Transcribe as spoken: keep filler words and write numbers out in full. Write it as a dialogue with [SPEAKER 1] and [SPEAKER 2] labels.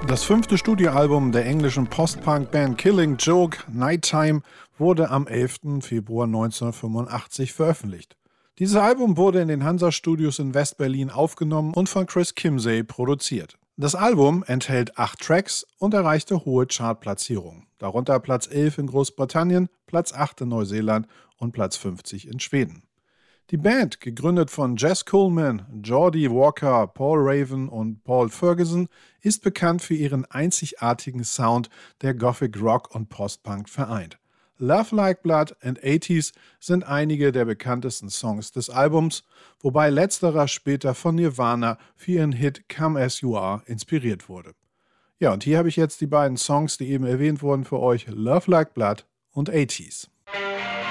[SPEAKER 1] Das fünfte Studioalbum der englischen Post-Punk-Band Killing Joke, Nighttime, wurde am elften Februar neunzehnhundertfünfundachtzig veröffentlicht. Dieses Album wurde in den Hansa-Studios in West-Berlin aufgenommen und von Chris Kimsey produziert. Das Album enthält acht Tracks und erreichte hohe Chartplatzierungen, darunter Platz elf in Großbritannien, Platz acht in Neuseeland und Platz fünfzig in Schweden. Die Band, gegründet von Jess Coleman, Geordie Walker, Paul Raven und Paul Ferguson, ist bekannt für ihren einzigartigen Sound, der Gothic Rock und Post-Punk vereint. Love Like Blood and eighties sind einige der bekanntesten Songs des Albums, wobei letzterer später von Nirvana für ihren Hit Come As You Are inspiriert wurde. Ja, und hier habe ich jetzt die beiden Songs, die eben erwähnt wurden, für euch: Love Like Blood und eighties.